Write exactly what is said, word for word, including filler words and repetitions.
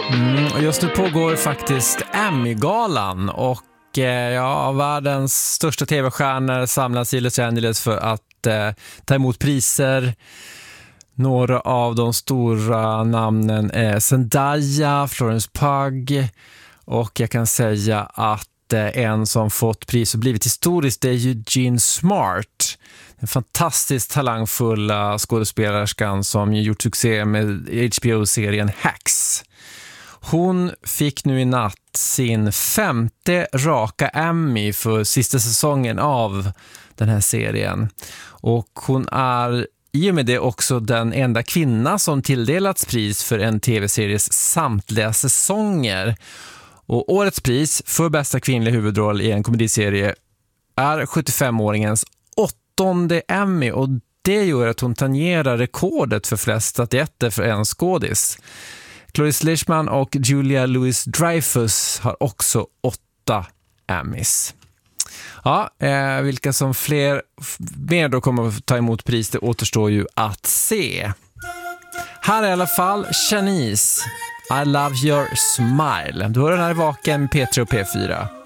Mm, och just nu pågår faktiskt Emmy-galan och eh, ja, världens största tv-stjärnor samlas i Los Angeles för att eh, ta emot priser. Några av de stora namnen är Zendaya, Florence Pugh, och jag kan säga att eh, en som fått pris och blivit historiskt är Eugene Smart. En fantastiskt talangfulla skådespelerskan som gjort succé med H B O-serien Hacks. Hon fick nu i natt sin femte raka Emmy för sista säsongen av den här serien. Och hon är i och med det också den enda kvinna som tilldelats pris för en tv-series samtliga säsonger. Och årets pris för bästa kvinnliga huvudroll i en komediserie är sjuttiofemåringens åttonde Emmy, och det gör att hon tangerar rekordet för flest statyetter för en skådis. Cloris Leachman och Julia Louis-Dreyfus har också åtta Emmys. Ja, eh, vilka som fler mer då kommer att ta emot pris, det återstår ju att se. Här är i alla fall Shanice, I Love Your Smile. Du hör den här i Vaken, P tre och P fyra.